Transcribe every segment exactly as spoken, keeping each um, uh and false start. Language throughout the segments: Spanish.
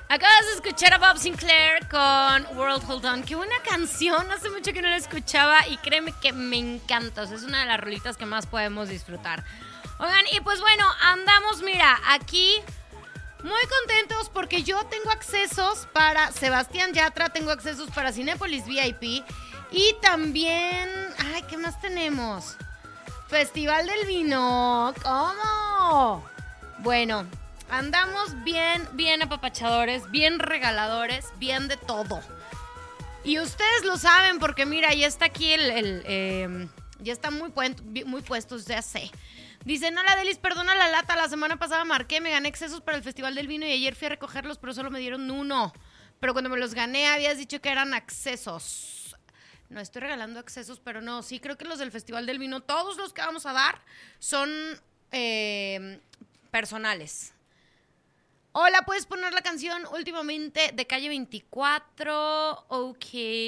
Acabas de escuchar a Bob Sinclair con World Hold On. Qué buena canción, hace mucho que no la escuchaba y créeme que me encanta. O sea, es una de las rolitas que más podemos disfrutar. Oigan, y pues bueno, andamos, mira, aquí muy contentos porque yo tengo accesos para Sebastián Yatra, tengo accesos para Cinépolis V I P y también, ay, ¿qué más tenemos? Festival del Vino, ¿cómo? Bueno, andamos bien, bien apapachadores, bien regaladores, bien de todo. Y ustedes lo saben porque mira, ya está aquí el, el eh, ya está muy, pu- muy puestos, ya sé. Dicen, hola Delis, perdona la lata, la semana pasada marqué, me gané accesos para el Festival del Vino y ayer fui a recogerlos, pero solo me dieron uno. Pero cuando me los gané habías dicho que eran accesos. No estoy regalando accesos, pero no, sí creo que los del Festival del Vino, todos los que vamos a dar son eh, personales. Hola, ¿puedes poner la canción últimamente de Calle veinticuatro? Ok.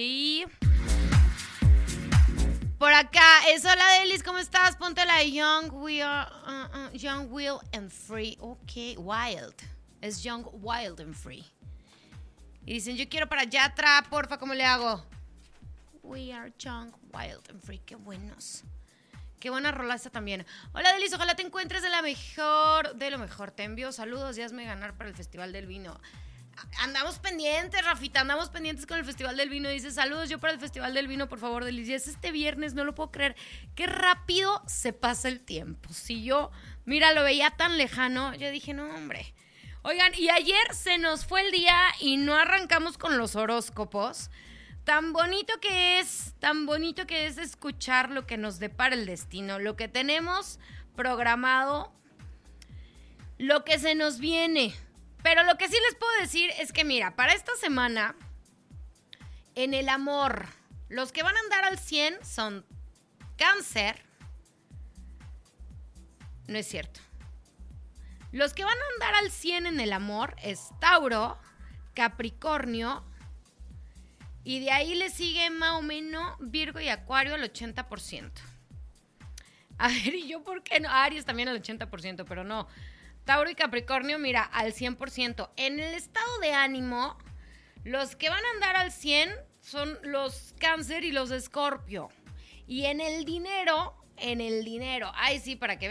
Por acá es hola Delis, ¿cómo estás? Ponte la Young, we are, uh, uh, Young, Wild and Free. Ok, Wild. Es Young, Wild and Free. Y dicen, yo quiero para Yatra, porfa, ¿cómo le hago? We are Young, Wild and Free. Qué buenos. Qué buena rola esta también. Hola Delis, ojalá te encuentres de la mejor, de lo mejor. Te envío saludos y hazme ganar para el Festival del Vino. Andamos pendientes, Rafita, andamos pendientes con el Festival del Vino. Dice, saludos yo para el Festival del Vino, por favor, Delis. Y es este viernes, no lo puedo creer. Qué rápido se pasa el tiempo. Si yo, mira, lo veía tan lejano, yo dije, no, hombre. Oigan, y ayer se nos fue el día y no arrancamos con los horóscopos. Tan bonito que es, tan bonito que es escuchar lo que nos depara el destino, lo que tenemos programado, lo que se nos viene. Pero lo que sí les puedo decir es que, mira, para esta semana, en el amor, los que van a andar al cien son Cáncer. No es cierto. Los que van a andar al cien en el amor es Tauro, Capricornio, y de ahí le sigue más o menos Virgo y Acuario al ochenta por ciento. A ver, ¿y yo por qué no? Aries también al ochenta por ciento, pero no. Tauro y Capricornio, mira, al cien por ciento. En el estado de ánimo, los que van a andar al cien son los Cáncer y los Escorpio. Y en el dinero, en el dinero, ay sí, para que